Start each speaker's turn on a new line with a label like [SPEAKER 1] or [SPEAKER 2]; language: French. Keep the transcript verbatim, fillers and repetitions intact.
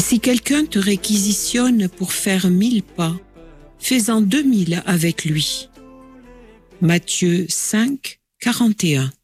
[SPEAKER 1] Si quelqu'un te réquisitionne pour faire mille pas, fais-en deux mille avec lui. Matthieu cinq, quarante et un.